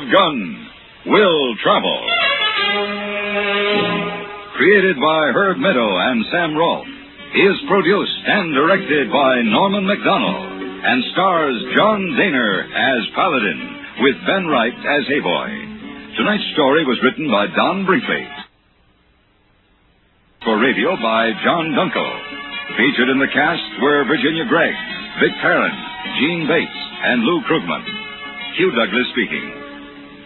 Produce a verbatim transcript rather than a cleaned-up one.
Gun Will Travel. Created by Herb Meadow and Sam Rolfe, is produced and directed by Norman MacDonald, and stars John Daner as Paladin, with Ben Wright as Hayboy. Tonight's story was written by Don Brinkley. For radio by John Dunkel. Featured in the cast were Virginia Gregg, Vic Perrin, Gene Bates, and Lou Krugman. Hugh Douglas speaking.